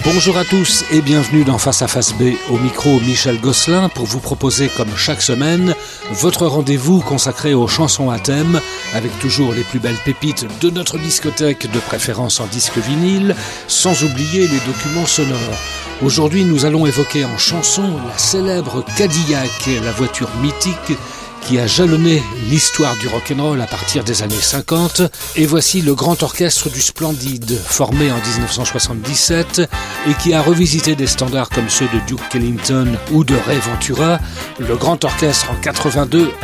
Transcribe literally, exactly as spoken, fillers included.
Bonjour à tous et bienvenue dans Face à Face B, au micro Michel Gosselin pour vous proposer comme chaque semaine votre rendez-vous consacré aux chansons à thème avec toujours les plus belles pépites de notre discothèque de préférence en disque vinyle, sans oublier les documents sonores. Aujourd'hui nous allons évoquer en chanson la célèbre Cadillac, la voiture mythique qui a jalonné l'histoire du rock'n'roll à partir des années cinquante. Et voici le Grand Orchestre du Splendide, formé en dix-neuf cent soixante-dix-sept et qui a revisité des standards comme ceux de Duke Ellington ou de Ray Ventura. Le Grand Orchestre en quatre-vingt-deux